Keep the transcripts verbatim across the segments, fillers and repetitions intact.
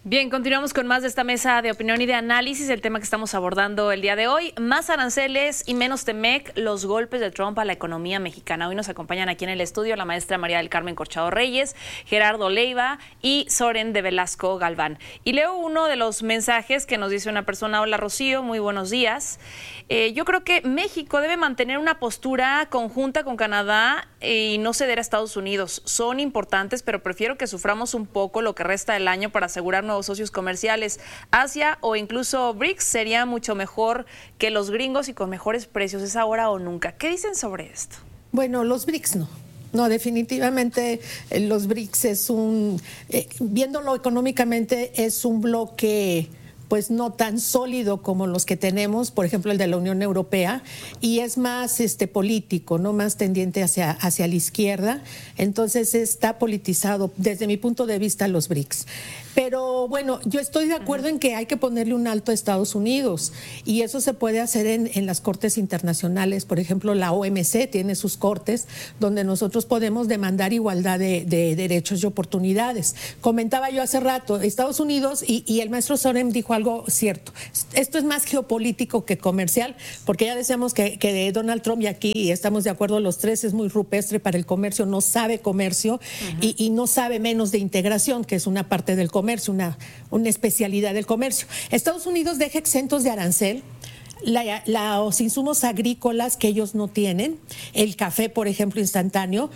Bien, continuamos con más de esta mesa de opinión y de análisis. El tema que estamos abordando el día de hoy, más aranceles y menos Temec, los golpes de Trump a la economía mexicana. Hoy nos acompañan aquí en el estudio la maestra María del Carmen Corchado Reyes, Gerardo Leiva y Soren de Velasco Galván. Y leo uno de los mensajes que nos dice una persona: hola Rocío, muy buenos días. Eh, yo creo que México debe mantener una postura conjunta con Canadá y no ceder a Estados Unidos. Son importantes, pero prefiero que suframos un poco lo que resta del año para asegurar nuevos socios comerciales. Asia o incluso B R I C S sería mucho mejor que los gringos y con mejores precios. ¿Es ahora o nunca? ¿Qué dicen sobre esto? Bueno, los B R I C S no. No, definitivamente eh, los B R I C S es un, eh, viéndolo económicamente, es un bloque pues no tan sólido como los que tenemos, por ejemplo el de la Unión Europea, y es más este político, no más tendiente hacia, hacia la izquierda. Entonces está politizado desde mi punto de vista los B R I C S. Pero bueno, yo estoy de acuerdo uh-huh. en que hay que ponerle un alto a Estados Unidos, y eso se puede hacer en, en las cortes internacionales. Por ejemplo, la O M C tiene sus cortes donde nosotros podemos demandar igualdad de, de derechos y oportunidades. Comentaba yo hace rato, Estados Unidos, y, y el maestro Soren dijo algo cierto. Esto es más geopolítico que comercial, porque ya decíamos que, que Donald Trump, y aquí estamos de acuerdo los tres, es muy rupestre para el comercio, no sabe comercio uh-huh. y, y no sabe menos de integración, que es una parte del comercio. Una, una especialidad del comercio. Estados Unidos deja exentos de arancel la, la, los insumos agrícolas que ellos no tienen, el café, por ejemplo, instantáneo,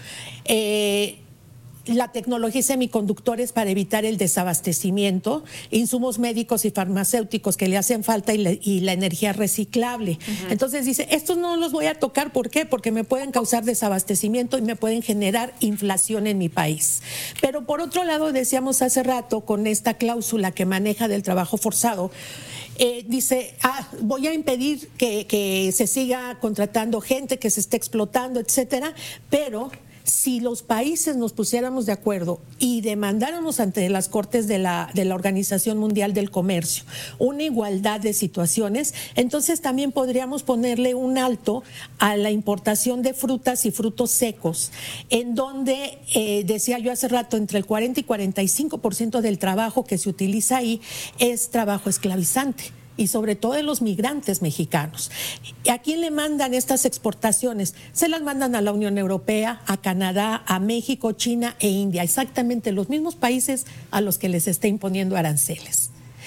eh, la tecnología y semiconductores para evitar el desabastecimiento, insumos médicos y farmacéuticos que le hacen falta y, le, y la energía reciclable. Uh-huh. Entonces dice, estos no los voy a tocar, ¿por qué? Porque me pueden causar desabastecimiento y me pueden generar inflación en mi país. Pero por otro lado, decíamos hace rato, con esta cláusula que maneja del trabajo forzado, Eh, dice, ah, voy a impedir que, que se siga contratando gente, que se esté explotando, etcétera, pero si los países nos pusiéramos de acuerdo y demandáramos ante las cortes de la, de la Organización Mundial del Comercio una igualdad de situaciones, entonces también podríamos ponerle un alto a la importación de frutas y frutos secos, en donde, eh, decía yo hace rato, entre el cuarenta y cuarenta y cinco por ciento del trabajo que se utiliza ahí es trabajo esclavizante, y sobre todo de los migrantes mexicanos. ¿A quién le mandan estas exportaciones? Se las mandan a la Unión Europea, a Canadá, a México, China e India, exactamente los mismos países a los que les está imponiendo aranceles.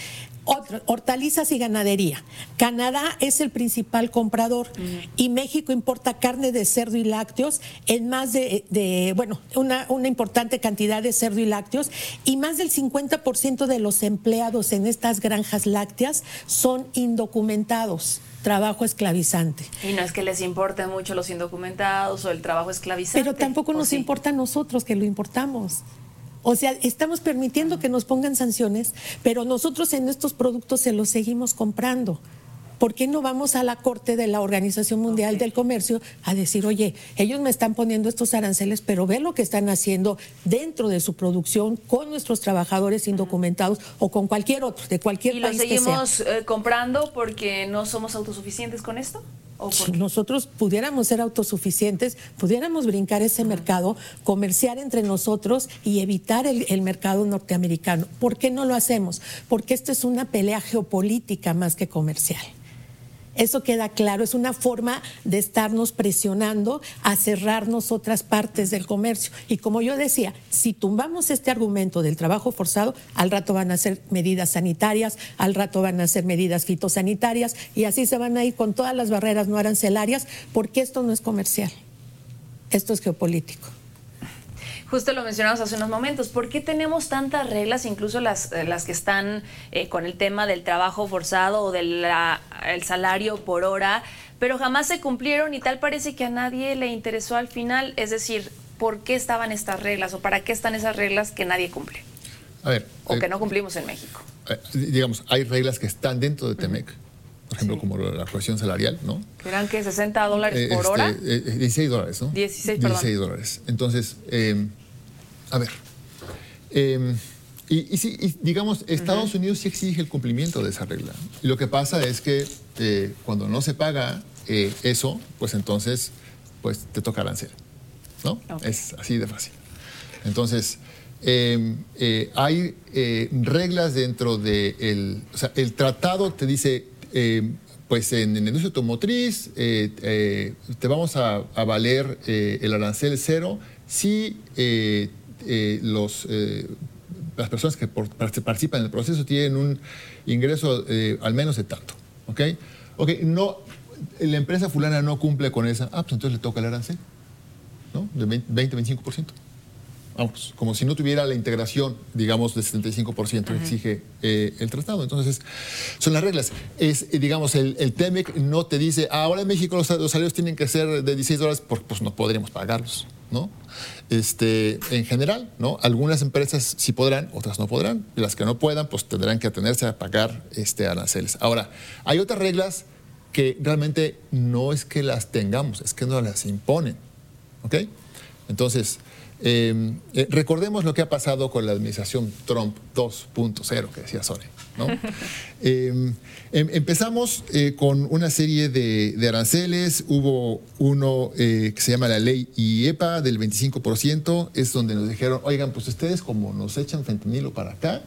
Otro, hortalizas y ganadería. Canadá es el principal comprador uh-huh. y México importa carne de cerdo y lácteos en más de, de bueno, una, una importante cantidad de cerdo y lácteos, y más del cincuenta por ciento de los empleados en estas granjas lácteas son indocumentados. Trabajo esclavizante. Y no es que les importen mucho los indocumentados o el trabajo esclavizante. Pero tampoco nos sí? importa a nosotros que lo importamos. O sea, estamos permitiendo que nos pongan sanciones, pero nosotros en estos productos se los seguimos comprando. ¿Por qué no vamos a la Corte de la Organización Mundial okay. del Comercio a decir, oye, ellos me están poniendo estos aranceles, pero ve lo que están haciendo dentro de su producción con nuestros trabajadores indocumentados uh-huh. o con cualquier otro, de cualquier ¿Y país que sea? ¿Y lo seguimos eh, comprando porque no somos autosuficientes con esto? ¿O si nosotros pudiéramos ser autosuficientes, pudiéramos brincar ese uh-huh. mercado, comerciar entre nosotros y evitar el, el mercado norteamericano. ¿Por qué no lo hacemos? Porque esto es una pelea geopolítica más que comercial. Eso queda claro, es una forma de estarnos presionando a cerrarnos otras partes del comercio. Y como yo decía, si tumbamos este argumento del trabajo forzado, al rato van a ser medidas sanitarias, al rato van a ser medidas fitosanitarias, y así se van a ir con todas las barreras no arancelarias, porque esto no es comercial, esto es geopolítico. Justo lo mencionamos hace unos momentos. ¿Por qué tenemos tantas reglas, incluso las, las que están eh, con el tema del trabajo forzado o del salario por hora, pero jamás se cumplieron y tal parece que a nadie le interesó al final? Es decir, ¿por qué estaban estas reglas o para qué están esas reglas que nadie cumple? A ver, o eh, que no cumplimos en México. Eh, digamos, hay reglas que están dentro de Temec. Uh-huh. Por ejemplo, sí. como la cohesión salarial, ¿no? ¿Eran que sesenta dólares eh, por este, hora? Eh, dieciséis dólares, ¿no? dieciséis, perdón. dieciséis dólares. Entonces, eh, a ver, eh, y, y, sí, y digamos, Estados uh-huh. Unidos sí exige el cumplimiento de esa regla. Y lo que pasa es que eh, cuando no se paga eh, eso, pues entonces pues te toca arancel, ¿no? Okay. Es así de fácil. Entonces, eh, eh, hay eh, reglas dentro del... De o sea, el tratado te dice, eh, pues en, en la industria automotriz eh, eh, te vamos a, a valer eh, el arancel cero si eh, eh, los... Eh, las personas que por, participan en el proceso tienen un ingreso eh, al menos de tanto, ¿ok? Ok, no, la empresa fulana no cumple con esa, ah, pues entonces le toca el arancel, ¿no? De veinte a veinticinco por ciento. Vamos, como si no tuviera la integración, digamos, de setenta y cinco por ciento que exige eh, el tratado. Entonces, son las reglas. Es, digamos, el, el T E M E C no te dice, ah, ahora en México los, los salarios tienen que ser de dieciséis dólares, porque pues no podríamos pagarlos, ¿no? Este, en general, ¿no? Algunas empresas sí podrán, otras no podrán. Y las que no puedan, pues tendrán que atenerse a pagar este, aranceles. Ahora, hay otras reglas que realmente no es que las tengamos, es que nos las imponen, ¿ok? Entonces... Eh, eh, recordemos lo que ha pasado con la administración Trump dos punto cero, que decía Soren, ¿no? eh, em, empezamos eh, con una serie de, de aranceles. Hubo uno eh, que se llama la ley I E P A del veinticinco por ciento, es donde nos dijeron, oigan, pues ustedes como nos echan fentanilo para acá,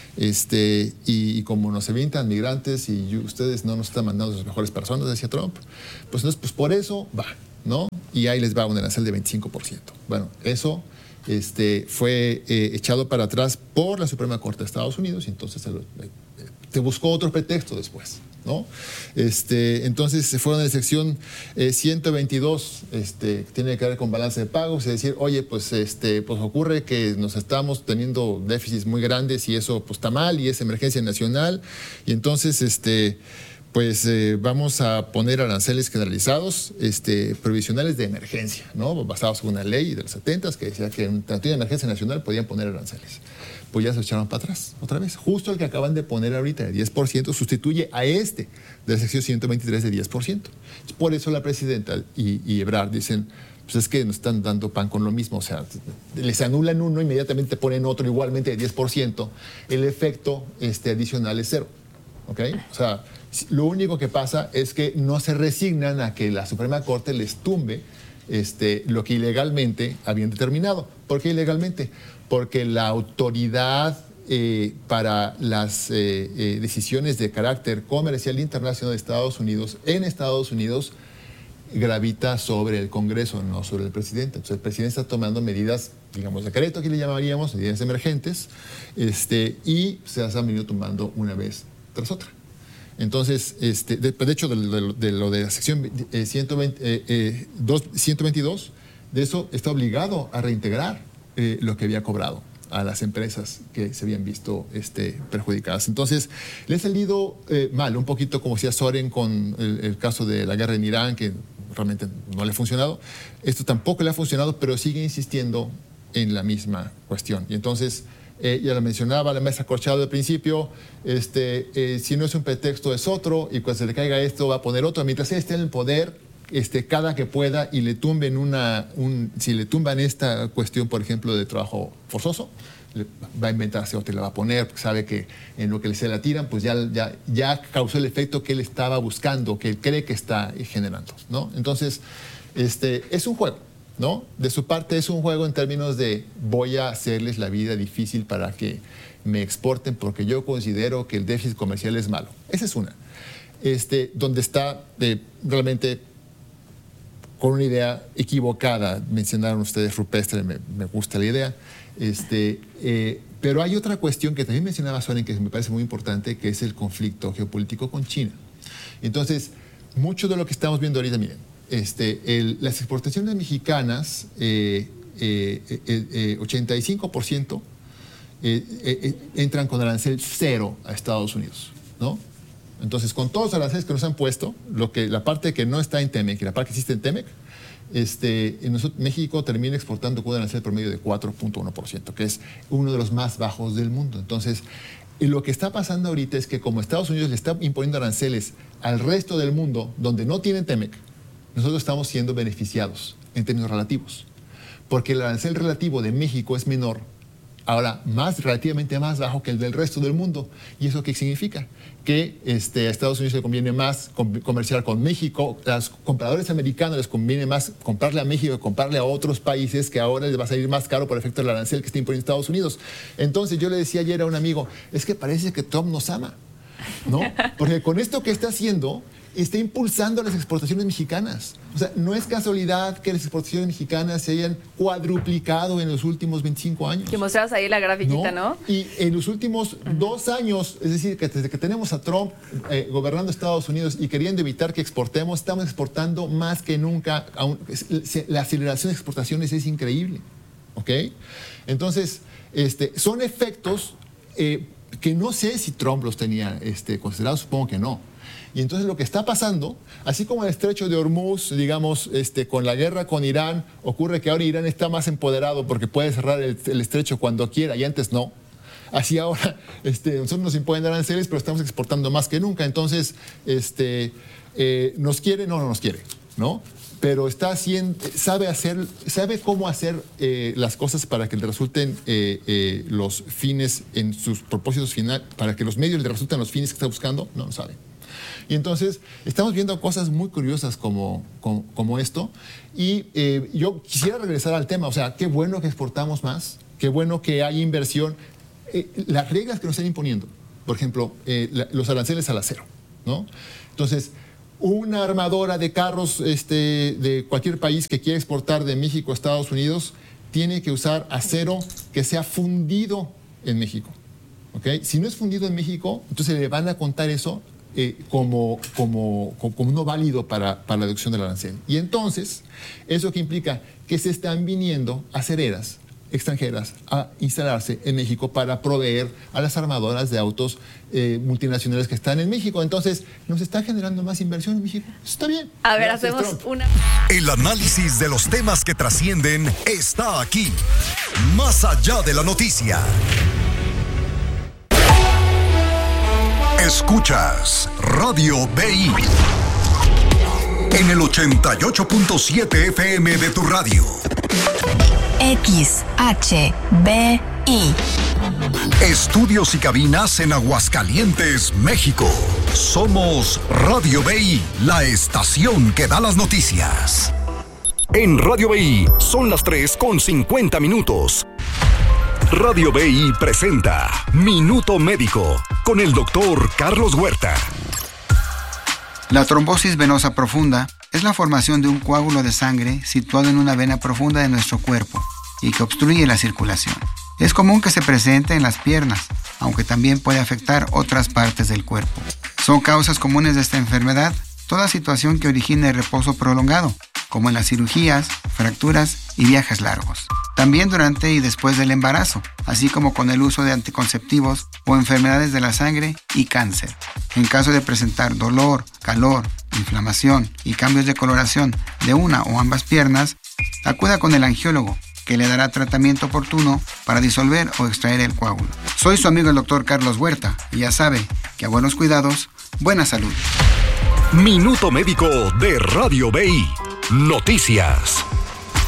este, y, y como nos evitan migrantes y you, ustedes no nos están mandando las mejores personas, decía Trump, pues entonces pues por eso va, ¿no? Y ahí les va un arancel de veinticinco por ciento. Bueno, eso este, fue eh, echado para atrás por la Suprema Corte de Estados Unidos y entonces se, lo, eh, se buscó otro pretexto después, ¿no? Este, entonces se fueron a la sección eh, ciento veintidós, este, que tiene que ver con balance de pagos, y decir, oye, pues, este, pues ocurre que nos estamos teniendo déficits muy grandes y eso pues está mal y es emergencia nacional y entonces este pues eh, vamos a poner aranceles generalizados, este, provisionales de emergencia, ¿no? Basados en una ley de los setentas que decía que en tanto de emergencia nacional podían poner aranceles. Pues ya se echaron para atrás, otra vez. Justo el que acaban de poner ahorita, de diez por ciento, sustituye a este de la sección ciento veintitrés de diez por ciento. Por eso la presidenta y, y Ebrard dicen, pues es que nos están dando pan con lo mismo, o sea, les anulan uno, inmediatamente ponen otro igualmente de diez por ciento, el efecto este, adicional es cero, ¿ok? O sea, lo único que pasa es que no se resignan a que la Suprema Corte les tumbe este, lo que ilegalmente habían determinado. ¿Por qué ilegalmente? Porque la autoridad eh, para las eh, eh, decisiones de carácter comercial internacional de Estados Unidos, en Estados Unidos, gravita sobre el Congreso, no sobre el presidente. Entonces el presidente está tomando medidas, digamos, decreto, aquí le llamaríamos, medidas emergentes, este, y se las han venido tomando una vez tras otra. Entonces, este, de, de hecho, de, de, de lo de la sección eh, ciento veinte, eh, eh, dos, ciento veintidós, de eso está obligado a reintegrar eh, lo que había cobrado a las empresas que se habían visto este, perjudicadas. Entonces, le ha salido eh, mal, un poquito como decía Soren con el, el caso de la guerra en Irán, que realmente no le ha funcionado. Esto tampoco le ha funcionado, pero sigue insistiendo en la misma cuestión. Y entonces... Eh, ya lo mencionaba la maestra Corchado al principio, este, eh, si no es un pretexto es otro, y cuando se le caiga esto va a poner otro. Mientras él esté en el poder, este, cada que pueda, y le tumben una, un, si le tumban esta cuestión, por ejemplo, de trabajo forzoso, le, va a inventarse otra y la va a poner, porque sabe que en lo que se la tiran, pues ya, ya, ya causó el efecto que él estaba buscando, que él cree que está generando, ¿no? Entonces, este, es un juego, ¿no? De su parte es un juego en términos de voy a hacerles la vida difícil para que me exporten porque yo considero que el déficit comercial es malo. Esa es una. Este, donde está eh, realmente con una idea equivocada. Mencionaron ustedes rupestre, me, me gusta la idea. Este, eh, pero hay otra cuestión que también mencionaba Soren que me parece muy importante, que es el conflicto geopolítico con China. Entonces, mucho de lo que estamos viendo ahorita, miren, Este, el, las exportaciones mexicanas, eh, eh, eh, eh, ochenta y cinco por ciento eh, eh, entran con arancel cero a Estados Unidos, ¿no? Entonces, con todos los aranceles que nos han puesto, lo que, la parte que no está en T E M E C y la parte que existe en T E M E C, este, en nosotros, México termina exportando con un arancel promedio de cuatro punto uno por ciento, que es uno de los más bajos del mundo. Entonces, y lo que está pasando ahorita es que como Estados Unidos le está imponiendo aranceles al resto del mundo, donde no tienen T E M E C, nosotros estamos siendo beneficiados en términos relativos, porque el arancel relativo de México es menor ahora más, relativamente más bajo que el del resto del mundo. ¿Y eso qué significa? Que este, a Estados Unidos le conviene más comerciar con México, a los compradores americanos les conviene más comprarle a México que comprarle a otros países, que ahora les va a salir más caro por efecto del arancel que está imponiendo Estados Unidos. Entonces yo le decía ayer a un amigo, es que parece que Trump nos ama, ¿no? Porque con esto que está haciendo, está impulsando las exportaciones mexicanas. O sea, no es casualidad que las exportaciones mexicanas se hayan cuadruplicado en los últimos veinticinco años. Que mostrabas ahí la grafiquita, ¿no? ¿no? Y en los últimos uh-huh. dos años, es decir, que desde que tenemos a Trump eh, gobernando Estados Unidos y queriendo evitar que exportemos, estamos exportando más que nunca. Aún, la aceleración de exportaciones es increíble, ¿ok? Entonces, este, son efectos eh, que no sé si Trump los tenía este, considerados, supongo que no. Y entonces lo que está pasando, así como el estrecho de Hormuz, digamos, este, con la guerra con Irán, ocurre que ahora Irán está más empoderado porque puede cerrar el, el estrecho cuando quiera y antes no. Así ahora, este, nosotros nos imponen aranceles, pero estamos exportando más que nunca. Entonces, este, eh, ¿nos quiere? No, no nos quiere, ¿no? Pero está haciendo, sabe hacer, sabe cómo hacer eh, las cosas para que le resulten eh, eh, los fines en sus propósitos finales, para que los medios le resulten los fines que está buscando, no lo sabe. Y entonces estamos viendo cosas muy curiosas como, como, como esto. Y eh, yo quisiera regresar al tema. O sea, qué bueno que exportamos más, qué bueno que hay inversión. Eh, las reglas que nos están imponiendo, por ejemplo, eh, la, los aranceles al acero, ¿no? Entonces, una armadora de carros este, de cualquier país que quiera exportar de México a Estados Unidos tiene que usar acero que sea fundido en México, ¿ok? Si no es fundido en México, entonces le van a contar eso Eh, como, como, como no válido para, para la deducción del arancel. Y entonces, ¿eso qué implica? Que se están viniendo acereras extranjeras a instalarse en México para proveer a las armadoras de autos eh, multinacionales que están en México. Entonces, ¿nos está generando más inversión en México? Está bien. A ver, Gracias, hacemos Trump. una... El análisis de los temas que trascienden está aquí. Más allá de la noticia. Escuchas Radio B I en el ochenta y ocho punto siete F M de tu radio. X H B I. Estudios y cabinas en Aguascalientes, México. Somos Radio B I, la estación que da las noticias. En Radio B I son las tres con cincuenta minutos. Radio B I presenta Minuto Médico con el doctor Carlos Huerta. La trombosis venosa profunda es la formación de un coágulo de sangre situado en una vena profunda de nuestro cuerpo y que obstruye la circulación. Es común que se presente en las piernas, aunque también puede afectar otras partes del cuerpo. Son causas comunes de esta enfermedad toda situación que origine reposo prolongado, como en las cirugías, fracturas y viajes largos. También durante y después del embarazo, así como con el uso de anticonceptivos o enfermedades de la sangre y cáncer. En caso de presentar dolor, calor, inflamación y cambios de coloración de una o ambas piernas, acuda con el angiólogo, que le dará tratamiento oportuno para disolver o extraer el coágulo. Soy su amigo el doctor Carlos Huerta y ya sabe que a buenos cuidados, buena salud. Minuto Médico de Radio B I. Noticias.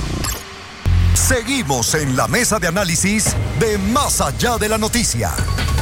Seguimos en la mesa de análisis de Más allá de la noticia.